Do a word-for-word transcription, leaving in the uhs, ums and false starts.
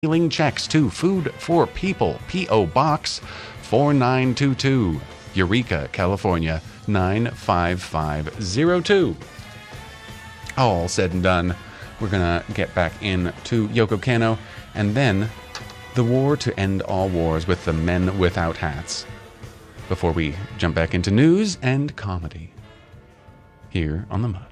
mailing checks to Food for People, P O. Box four nine two two, Eureka, California nine five five zero two. All said and done, we're going to get back into Yoko Kanno and then the war to end all wars with the Men Without Hats before we jump back into news and comedy here on The Mud.